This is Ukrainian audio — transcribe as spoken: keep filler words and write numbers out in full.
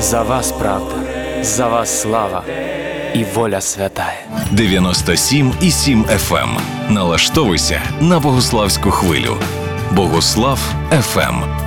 За вас правда, за вас слава і воля святая. дев'яносто сім і сім еф ем. Налаштовуйся на Богославську хвилю. Богослав еф ем.